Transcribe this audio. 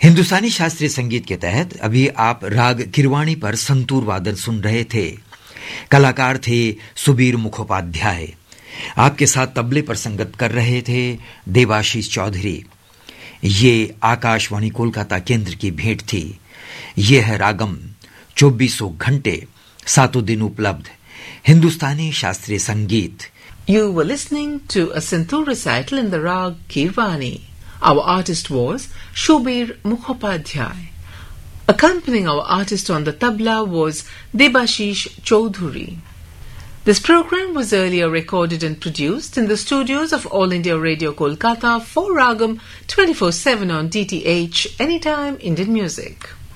हिंदुस्तानी शास्त्रीय संगीत के तहत अभी आप राग किरवाणी पर संतूर वादन सुन रहे थे। कलाकार थे सुबीर मुखोपाध्याय। आपके साथ तबले पर संगत कर रहे थे देवाशीष चौधरी। ये आकाशवाणी कोलकाता केंद्र की भेंट थी। ये है रागम, 24 घंटे 7 दिन उपलब्ध हिंदुस्तानी शास्त्रीय संगीत। You were listening to a santoor recital in the rag Kirvani. Our artist was Shobir Mukhopadhyay. Accompanying our artist on the tabla was Debashish Chaudhuri. This program was earlier recorded and produced in the studios of All India Radio Kolkata for Ragam 24/7 on DTH Anytime Indian Music.